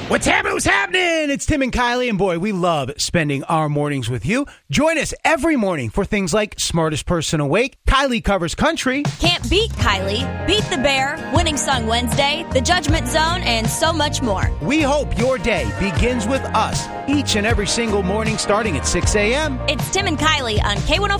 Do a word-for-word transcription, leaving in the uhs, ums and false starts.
What's happening? What's happening? It's Tim and Kylie, and boy, we love spending our mornings with you. Join us every morning for things like Smartest Person Awake, Kylie Covers Country, Can't Beat Kylie, Beat the Bear, Winning Song Wednesday, The Judgment Zone, and so much more. We hope your day begins with us each and every single morning starting at six a.m. It's Tim and Kylie on K one oh